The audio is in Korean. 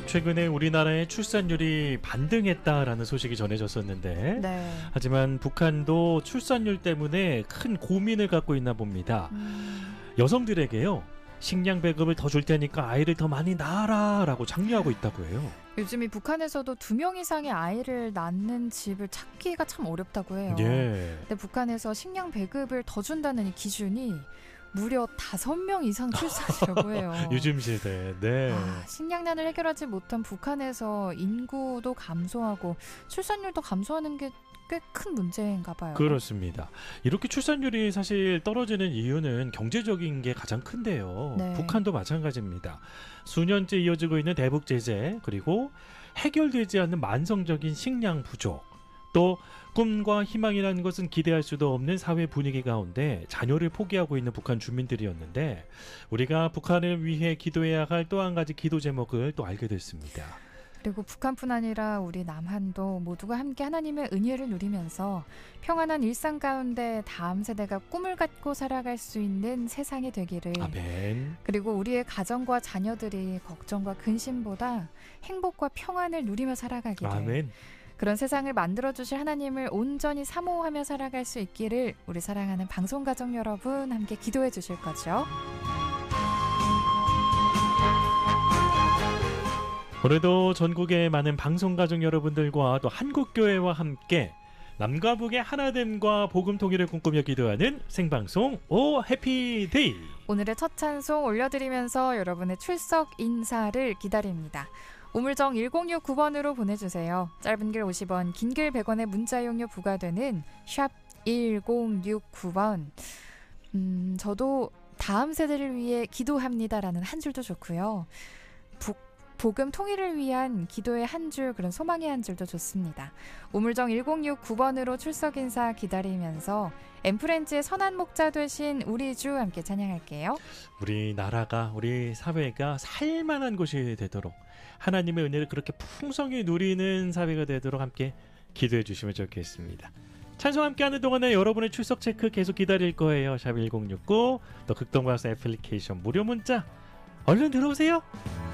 최근에 우리나라의 출산율이 반등했다라는 소식이 전해졌었는데 네. 하지만 북한도 출산율 때문에 큰 고민을 갖고 있나 봅니다. 여성들에게요. 식량 배급을 더 줄 테니까 아이를 더 많이 낳아라 라고 장려하고 있다고 해요. 요즘 이 북한에서도 2명 이상의 아이를 낳는 집을 찾기가 참 어렵다고 해요. 예. 근데 북한에서 식량 배급을 더 준다는 이 기준이 무려 5명 이상 출산이라고 해요. 요즘 시대. 네. 식량난을 해결하지 못한 북한에서 인구도 감소하고 출산율도 감소하는 게 꽤 큰 문제인가 봐요. 그렇습니다. 이렇게 출산율이 사실 떨어지는 이유는 경제적인 게 가장 큰데요. 네. 북한도 마찬가지입니다. 수년째 이어지고 있는 대북 제재, 그리고 해결되지 않는 만성적인 식량 부족, 또 꿈과 희망이라는 것은 기대할 수도 없는 사회 분위기 가운데 자녀를 포기하고 있는 북한 주민들이었는데, 우리가 북한을 위해 기도해야 할 또 한 가지 기도 제목을 또 알게 됐습니다. 그리고 북한뿐 아니라 우리 남한도 모두가 함께 하나님의 은혜를 누리면서 평안한 일상 가운데 다음 세대가 꿈을 갖고 살아갈 수 있는 세상이 되기를. 아멘. 그리고 우리의 가정과 자녀들이 걱정과 근심보다 행복과 평안을 누리며 살아가기를. 아멘. 그런 세상을 만들어주실 하나님을 온전히 사모하며 살아갈 수 있기를 우리 사랑하는 방송가족 여러분 함께 기도해 주실 거죠. 오늘도 전국의 많은 방송가족 여러분들과 또 한국교회와 함께 남과 북의 하나됨과 복음 통일을 꿈꾸며 기도하는 생방송 오 해피데이. 오늘의 첫 찬송 올려드리면서 여러분의 출석 인사를 기다립니다. 우물정 1069번으로 보내주세요. 짧은 글 50원, 긴 글 100원의 문자 이용료 부과되는 샵 1069번. 저도 다음 세대를 위해 기도합니다라는 한 줄도 좋고요. 복음 통일을 위한 기도의 한 줄, 그런 소망의 한 줄도 좋습니다. 우물정 1069번으로 출석 인사 기다리면서 엠프렌즈의 선한 목자 되신 우리 주 함께 찬양할게요. 우리 나라가, 우리 사회가 살만한 곳이 되도록, 하나님의 은혜를 그렇게 풍성히 누리는 사회가 되도록 함께 기도해 주시면 좋겠습니다. 찬송 함께하는 동안에 여러분의 출석 체크 계속 기다릴 거예요. 샵 1069, 또 극동방송 애플리케이션 무료 문자 얼른 들어오세요.